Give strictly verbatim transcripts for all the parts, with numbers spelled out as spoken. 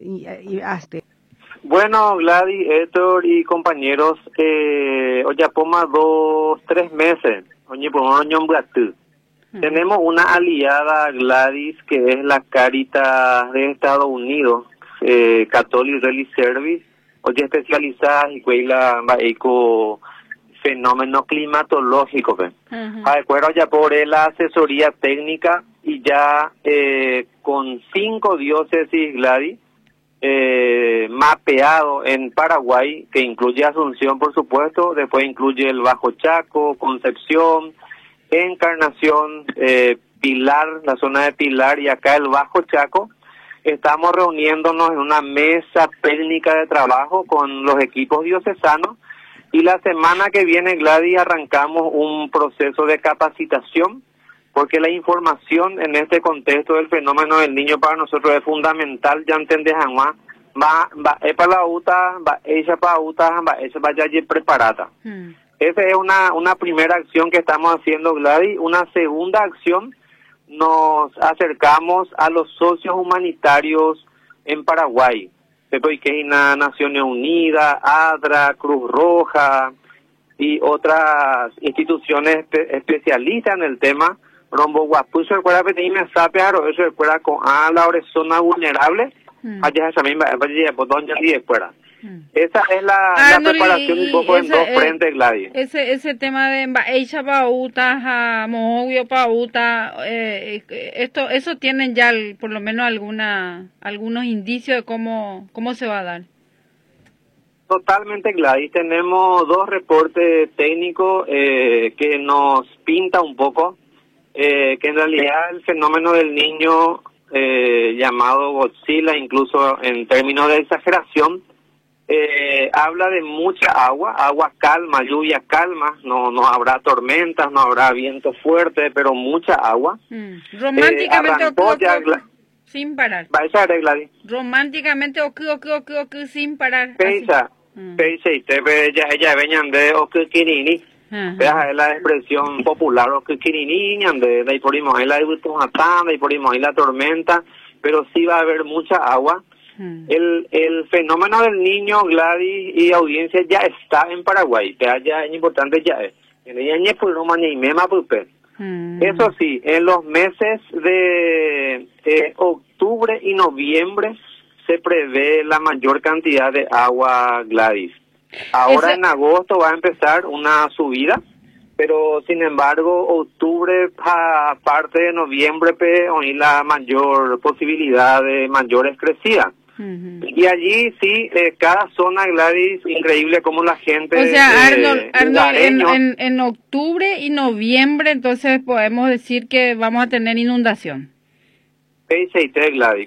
y, y hasta. Bueno, Gladys, Héctor y compañeros, eh, hoy ya poma dos, tres meses, oye, por un año en Brasil. Uh-huh. Tenemos una aliada, Gladys, que es la Caritas de Estados Unidos, eh, Catholic Relief Service, oye, especializada en cuela eco fenómeno climatológico, ¿ves? Uh-huh. A acuerdo ya por la asesoría técnica y ya eh, con cinco diócesis, Gladys, Eh, mapeado en Paraguay, que incluye Asunción, por supuesto, después incluye el Bajo Chaco, Concepción, Encarnación, eh, Pilar, la zona de Pilar y acá el Bajo Chaco. Estamos reuniéndonos en una mesa técnica de trabajo con los equipos diocesanos y la semana que viene, Gladys, arrancamos un proceso de capacitación porque la información en este contexto del fenómeno del niño para nosotros es fundamental. Ya entendés, Juan, va va es para la uta, va ella para uta, va ella vaya ya preparada. Hmm. Esa es una una primera acción que estamos haciendo, Gladys. Una segunda acción, nos acercamos a los socios humanitarios en Paraguay, después que hay Naciones Unidas, ADRA, Cruz Roja y otras instituciones espe especialistas en el tema. Rombo guapuso recuerda que tenía mensaje aro eso recuerda con a la zona vulnerable allá esa misma pues donde y fuera esa es la, ah, la no, preparación y, un poco ese, en dos eh, frentes, Gladys. Ese ese tema de ella pauta a mohobio pauta eh, esto eso tienen ya por lo menos alguna algunos indicios de cómo cómo se va a dar. Totalmente, Gladys. Tenemos dos reportes técnicos eh, que nos pinta un poco Eh, que en realidad el fenómeno del niño eh, llamado Godzilla, incluso en términos de exageración, eh, habla de mucha agua, agua calma, lluvia calma, no no habrá tormentas, no habrá viento fuerte, pero mucha agua. Mm. Románticamente eh, ocurre, ya, ocurre, sin parar. Va a ser, Gladys. Románticamente ocurre, ocurre, ocurre, ocurre sin parar. Peisa, peisa, y te ve, ella, ella venían de Okikinini. Esa es la expresión popular, o que niñan de de por ahí la de por ahí la tormenta, pero sí va a haber mucha agua. Hmm. El el fenómeno del niño, Gladys y audiencia, ya está en Paraguay, ya ya es importante ya es. Hmm. Eso sí, en los meses de eh, octubre y noviembre se prevé la mayor cantidad de agua, Gladys. Ahora Ese... en agosto va a empezar una subida, pero sin embargo octubre a parte de noviembre hay la mayor posibilidad de mayores crecidas. Uh-huh. Y allí sí, eh, cada zona, Gladys, increíble como la gente... O sea, Arnold, eh, Arnold en, en, en octubre y noviembre entonces podemos decir que vamos a tener inundación. Gladys,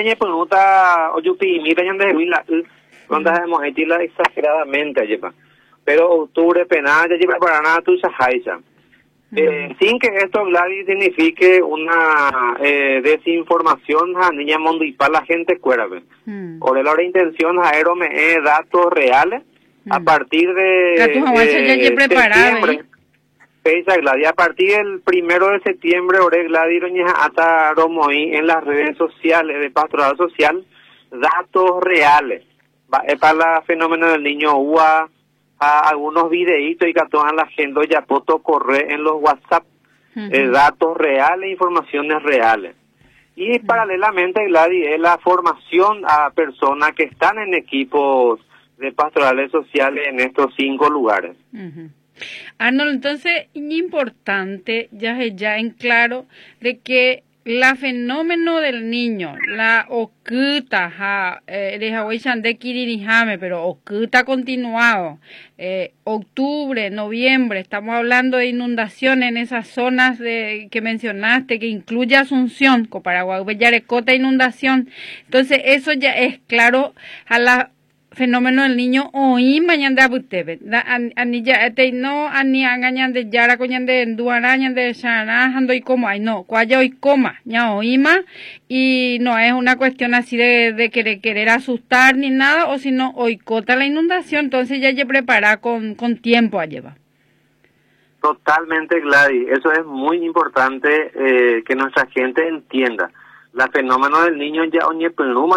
cuando hacemos la exageradamente lleva, pero octubre penal ya lleva para nada tu sahaisa. Eh, sin que esto, Gladys, signifique una eh, desinformación a niña mundo y para la gente cuérame. Mm. Por la intención a me eh, datos reales mm. a partir de eh, septiembre. Pesa, Gladys, a partir del primero de septiembre, ore Gladys hasta Romoí en las redes sociales de Pastoral Social, datos reales. Es para el fenómeno del niño U A, a algunos videitos y que toda la gente ya puedo correr en los WhatsApp, uh-huh. eh, datos reales, informaciones reales. Y uh-huh. paralelamente, Gladys, es la formación a personas que están en equipos de pastorales sociales en estos cinco lugares. Uh-huh. Arnold, entonces, importante, ya ya en claro, de que la fenómeno del niño, la oculta, ja, eh, de Kiririhame, pero oculta continuado, eh, octubre, noviembre, estamos hablando de inundaciones en esas zonas de que mencionaste, que incluye Asunción, Coparaguay, Yarecota, inundación. Entonces, eso ya es claro a la fenómeno del niño hoy mañana butebe ani ya te no ani angañan de yara coñan de duarañan de shana ando y como ay no cuaya hoy coma ya oíma y no es una cuestión así de, de querer querer asustar ni nada o sino hoy cota la inundación, entonces ya ya prepara con con tiempo a llevar. Totalmente, Gladys, eso es muy importante eh, que nuestra gente entienda. La fenómeno del niño ya oñe